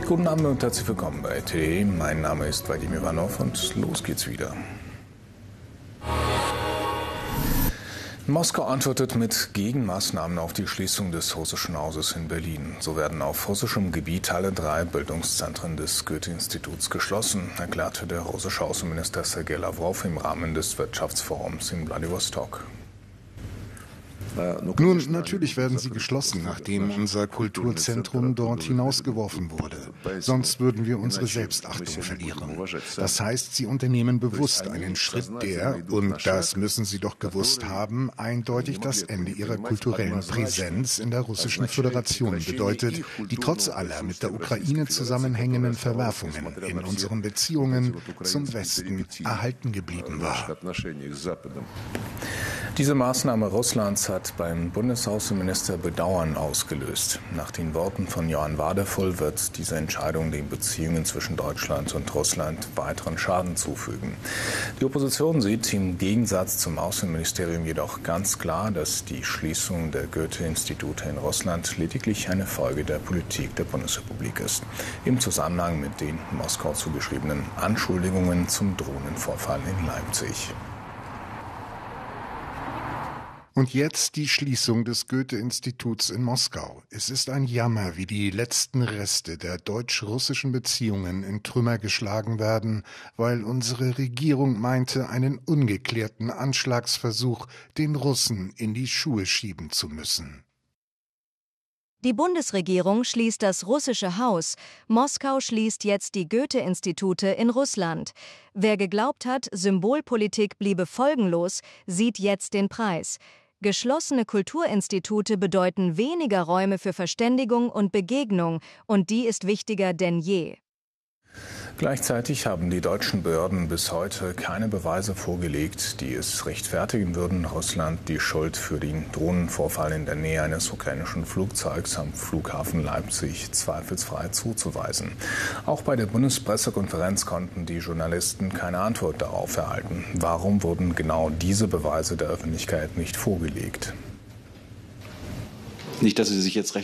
Guten Abend und herzlich willkommen bei RT. Mein Name ist Vadim Ivanov und los geht's wieder. Moskau antwortet mit Gegenmaßnahmen auf die Schließung des Russischen Hauses in Berlin. So werden auf russischem Gebiet alle 3 Bildungszentren des Goethe-Instituts geschlossen, erklärte der russische Außenminister Sergei Lavrov im Rahmen des Wirtschaftsforums in Wladiwostok. Nun, natürlich werden sie geschlossen, nachdem unser Kulturzentrum dort hinausgeworfen wurde. Sonst würden wir unsere Selbstachtung verlieren. Das heißt, sie unternehmen bewusst einen Schritt, der, und das müssen sie doch gewusst haben, eindeutig das Ende ihrer kulturellen Präsenz in der Russischen Föderation bedeutet, die trotz aller mit der Ukraine zusammenhängenden Verwerfungen in unseren Beziehungen zum Westen erhalten geblieben war. Diese Maßnahme Russlands hat beim Bundesaußenminister Bedauern ausgelöst. Nach den Worten von Johann Wadefull wird diese Entscheidung den Beziehungen zwischen Deutschland und Russland weiteren Schaden zufügen. Die Opposition sieht im Gegensatz zum Außenministerium jedoch ganz klar, dass die Schließung der Goethe-Institute in Russland lediglich eine Folge der Politik der Bundesrepublik ist. Im Zusammenhang mit den Moskau zugeschriebenen Anschuldigungen zum drohenden Vorfall in Leipzig. Und jetzt die Schließung des Goethe-Instituts in Moskau. Es ist ein Jammer, wie die letzten Reste der deutsch-russischen Beziehungen in Trümmer geschlagen werden, weil unsere Regierung meinte, einen ungeklärten Anschlagsversuch den Russen in die Schuhe schieben zu müssen. Die Bundesregierung schließt das russische Haus. Moskau schließt jetzt die Goethe-Institute in Russland. Wer geglaubt hat, Symbolpolitik bliebe folgenlos, sieht jetzt den Preis. Geschlossene Kulturinstitute bedeuten weniger Räume für Verständigung und Begegnung, und die ist wichtiger denn je. Gleichzeitig haben die deutschen Behörden bis heute keine Beweise vorgelegt, die es rechtfertigen würden, Russland die Schuld für den Drohnenvorfall in der Nähe eines ukrainischen Flugzeugs am Flughafen Leipzig zweifelsfrei zuzuweisen. Auch bei der Bundespressekonferenz konnten die Journalisten keine Antwort darauf erhalten. Warum wurden genau diese Beweise der Öffentlichkeit nicht vorgelegt? Nicht, dass Sie sich jetzt